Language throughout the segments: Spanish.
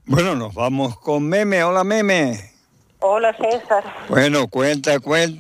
Bueno, nos vamos con Meme. Hola, Meme. Hola, César. Bueno, cuenta.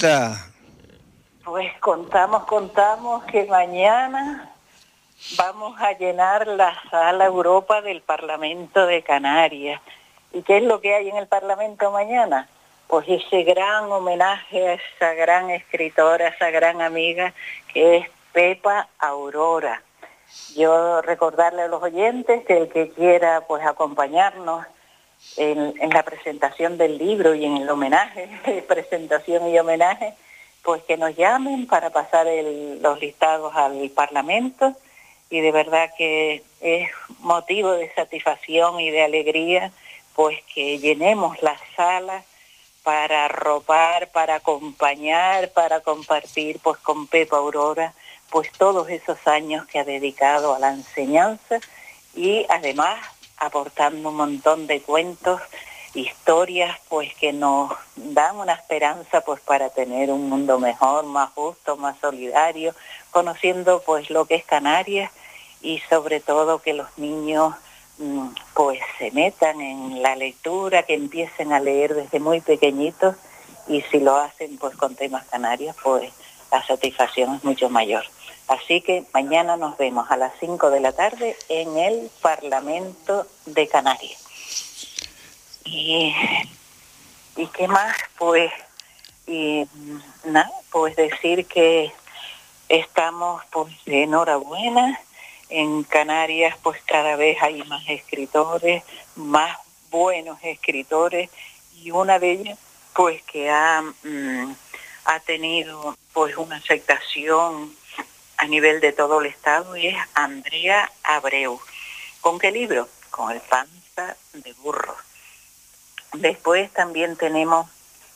Pues contamos que mañana vamos a llenar la sala Europa del Parlamento de Canarias. ¿Y qué es lo que hay en el Parlamento mañana? Pues ese gran homenaje a esa gran escritora, esa gran amiga que es Pepa Aurora. Yo recordarle a los oyentes que el que quiera pues acompañarnos en la presentación del libro y en el homenaje, presentación y homenaje, pues que nos llamen para pasar los listados al Parlamento, y de verdad que es motivo de satisfacción y de alegría pues que llenemos las salas para arropar, para acompañar, para compartir pues con Pepa Aurora pues todos esos años que ha dedicado a la enseñanza, y además aportando un montón de cuentos, historias pues que nos dan una esperanza pues para tener un mundo mejor, más justo, más solidario, conociendo pues lo que es Canarias, y sobre todo que los niños pues se metan en la lectura, que empiecen a leer desde muy pequeñitos, y si lo hacen pues con temas canarios, pues la satisfacción es mucho mayor. Así que mañana nos vemos a las 5 de la tarde en el Parlamento de Canarias. ¿Y qué más? Pues nada, pues decir que estamos pues de enhorabuena. En Canarias pues cada vez hay más escritores, más buenos escritores, y una de ellas pues que ha tenido pues una aceptación a nivel de todo el estado, y es Andrea Abreu. ¿Con qué libro? Con El panza de burro. Después también tenemos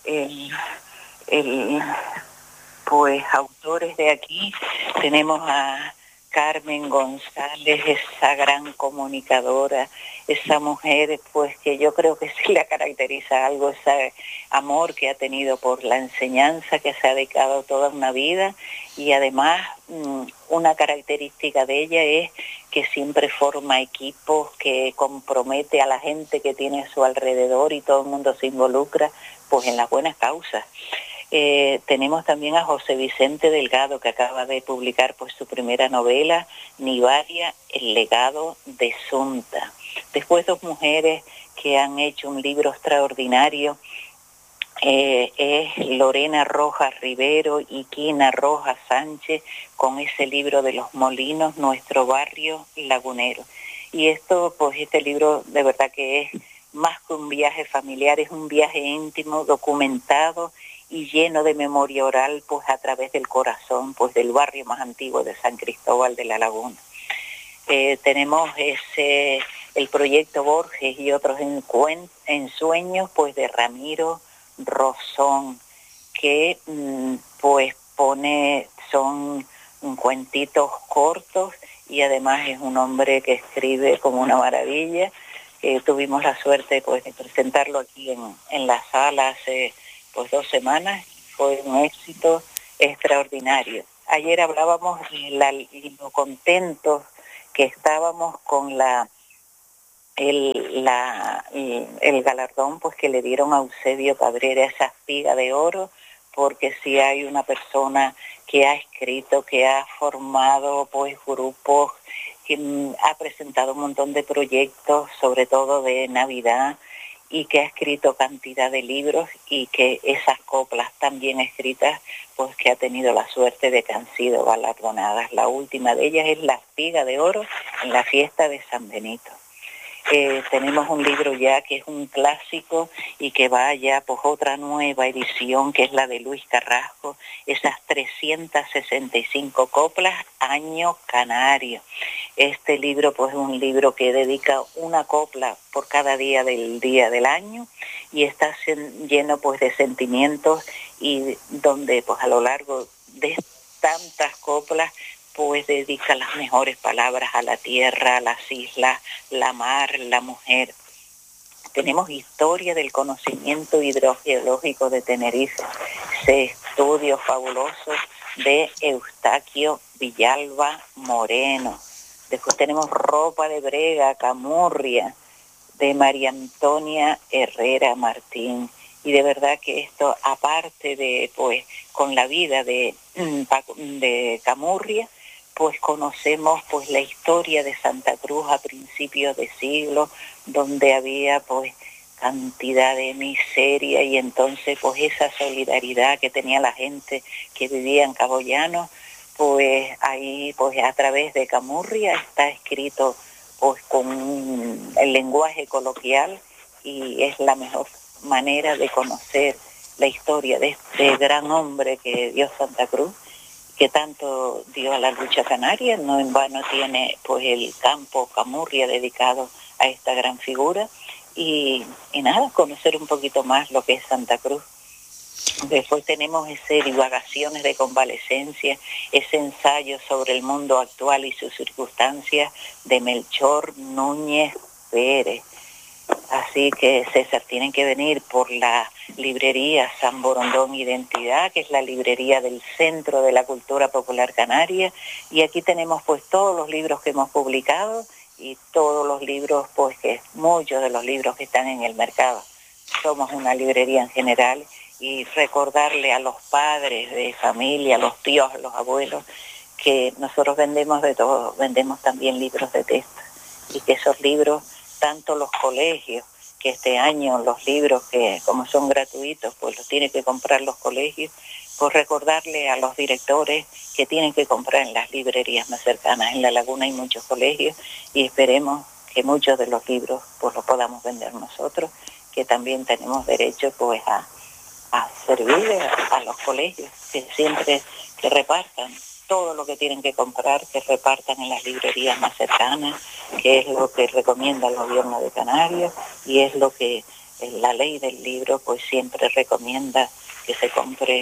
pues autores de aquí. Tenemos a Carmen González, esa gran comunicadora, esa mujer pues que yo creo que sí la caracteriza algo, ese amor que ha tenido por la enseñanza, que se ha dedicado toda una vida, y además una característica de ella es que siempre forma equipos, que compromete a la gente que tiene a su alrededor, y todo el mundo se involucra pues en las buenas causas. Tenemos también a José Vicente Delgado, que acaba de publicar pues su primera novela, Nivaria, el legado de Sunta. Después dos mujeres que han hecho un libro extraordinario, es Lorena Rojas Rivero y Quina Rojas Sánchez, con ese libro de los molinos, nuestro barrio lagunero. Y este libro de verdad que es más que un viaje familiar, es un viaje íntimo, documentado y lleno de memoria oral, pues a través del corazón, pues del barrio más antiguo de San Cristóbal de la Laguna. Tenemos el proyecto Borges y otros ensueños, pues de Ramiro Rosón, que pues son cuentitos cortos, y además es un hombre que escribe como una maravilla. Tuvimos la suerte pues de presentarlo aquí en la sala hace pues 2 semanas. Fue un éxito extraordinario. Ayer hablábamos de lo contentos que estábamos con el galardón pues que le dieron a Eusebio Cabrera, esa espiga de oro, porque si hay una persona que ha escrito, que ha formado pues grupos, que ha presentado un montón de proyectos, sobre todo de Navidad, y que ha escrito cantidad de libros, y que esas coplas también escritas, pues que ha tenido la suerte de que han sido galardonadas. La última de ellas es La espiga de oro en la fiesta de San Benito. Tenemos un libro ya que es un clásico y que va ya pues otra nueva edición, que es la de Luis Carrasco, esas 365 coplas, año canario. Este libro pues es un libro que dedica una copla por cada día del año, y está lleno pues de sentimientos, y donde pues a lo largo de tantas coplas pues dedica las mejores palabras a la tierra, a las islas, la mar, la mujer. Tenemos Historia del conocimiento hidrogeológico de Tenerife, ese estudio fabuloso de Eustaquio Villalba Moreno. Después tenemos Ropa de Brega, Camurria, de María Antonia Herrera Martín. Y de verdad que esto, aparte de, pues, con la vida de Camurria, pues conocemos pues la historia de Santa Cruz a principios de siglo, donde había pues cantidad de miseria, y entonces pues esa solidaridad que tenía la gente que vivía en Cabo Llano, pues ahí pues a través de Camurria está escrito pues con el lenguaje coloquial, y es la mejor manera de conocer la historia de este gran hombre que dio Santa Cruz, que tanto dio a la lucha canaria. No en vano tiene pues el campo Camurria dedicado a esta gran figura, y nada, conocer un poquito más lo que es Santa Cruz. Después tenemos ese Divagaciones de Convalecencia, ese ensayo sobre el mundo actual y sus circunstancias de Melchor Núñez Pérez. Así que, César, tienen que venir por la librería San Borondón Identidad, que es la librería del Centro de la Cultura Popular Canaria, y aquí tenemos pues todos los libros que hemos publicado y todos los libros, pues que muchos de los libros que están en el mercado. Somos una librería en general, y recordarle a los padres de familia, a los tíos, a los abuelos, que nosotros vendemos de todo, vendemos también libros de texto, y que esos libros, tanto los colegios, que este año los libros que como son gratuitos, pues los tienen que comprar los colegios, pues recordarle a los directores que tienen que comprar en las librerías más cercanas. En La Laguna hay muchos colegios, y esperemos que muchos de los libros pues los podamos vender nosotros, que también tenemos derecho pues a servir a los colegios, que siempre que repartan todo lo que tienen que comprar, que repartan en las librerías más cercanas, que es lo que recomienda el gobierno de Canarias, y es lo que la ley del libro pues siempre recomienda, que se compre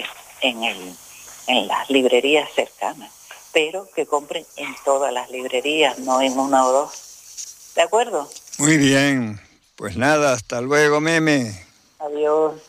en las librerías cercanas, pero que compren en todas las librerías, no en una o dos. ¿De acuerdo? Muy bien. Pues nada, hasta luego, Meme. Adiós.